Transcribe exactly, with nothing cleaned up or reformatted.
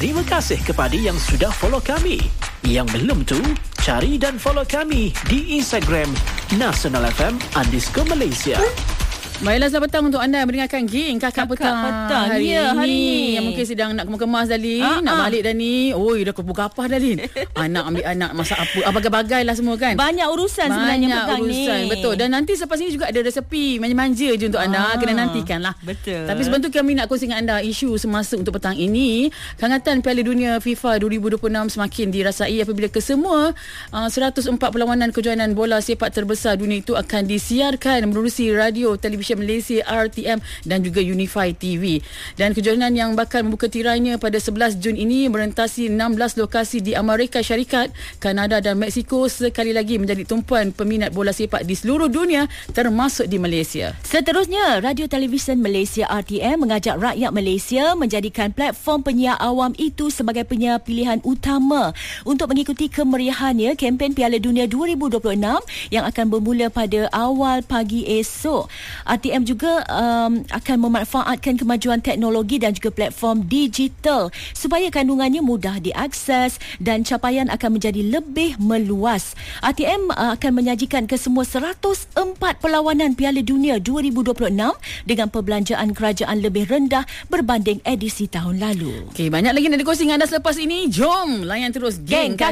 Terima kasih kepada yang sudah follow kami. Yang belum tu, cari dan follow kami di Instagram Nasional F M underscore Malaysia. Baiklah, selamat petang untuk anda yang mendengarkan Ging Kakak, Kakak Petang, petang. hari, ya, hari ini. ini Yang mungkin sedang nak kemas-kemas dah, Lin. Ah, Nak ah. balik dah ni. Oi, dah kebuk apa dah, Lin. Anak ambil anak, masak apa. Ah, bagai-bagai lah semua kan. Banyak urusan sebenarnya Banyak petang urusan, ni. betul. Dan nanti selepas ini juga ada resepi manja-manja je untuk anda. Ah, Kena nantikan lah. betul. Tapi sebelum tu kami nak kongsi dengan anda isu semasa untuk petang ini. Kehangatan Piala Dunia FIFA dua ribu dua puluh enam semakin dirasai apabila kesemua uh, seratus empat perlawanan kejohanan bola sepak terbesar dunia itu akan disiarkan menerusi radio televisyen Malaysia R T M dan juga Unify T V. Dan kejohanan yang bakal membuka tirainya pada sebelas Jun ini merentasi enam belas lokasi di Amerika Syarikat, Kanada dan Mexico, sekali lagi menjadi tumpuan peminat bola sepak di seluruh dunia termasuk di Malaysia. Seterusnya, Radio Televisyen Malaysia R T M mengajak rakyat Malaysia menjadikan platform penyiar awam itu sebagai penyiar pilihan utama untuk mengikuti kemeriahannya kempen Piala Dunia dua ribu dua puluh enam yang akan bermula pada awal pagi esok. R T M juga um, akan memanfaatkan kemajuan teknologi dan juga platform digital supaya kandungannya mudah diakses dan capaian akan menjadi lebih meluas. R T M uh, akan menyajikan kesemua seratus empat perlawanan Piala Dunia dua ribu dua puluh enam dengan perbelanjaan kerajaan lebih rendah berbanding edisi tahun lalu. Okey, banyak lagi nak dikongsi dengan anda selepas ini. Jom layan terus Geng